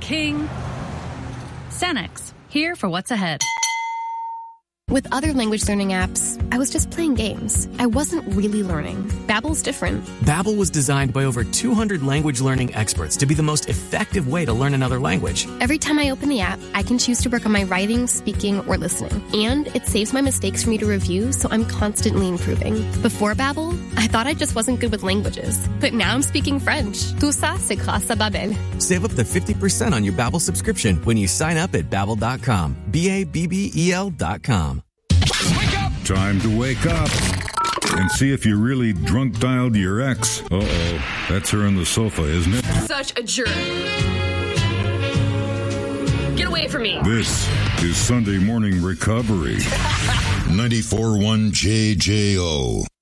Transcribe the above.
king. Sanex, here for what's ahead. With other language learning apps, I was just playing games. I wasn't really learning. Babbel's different. Babbel was designed by over 200 language learning experts to be the most effective way to learn another language. Every time I open the app, I can choose to work on my writing, speaking, or listening. And it saves my mistakes for me to review, so I'm constantly improving. Before Babbel, I thought I just wasn't good with languages. But now I'm speaking French. Tout ça, c'est grâce à Babbel. Save up to 50% on your Babbel subscription when you sign up at Babbel.com. Babbel.com. Wake up! Time to wake up and see if you really drunk dialed your ex. Uh-oh, that's her on the sofa, isn't it? Such a jerk. Get away from me. This is Sunday Morning Recovery. 94.1 JJO.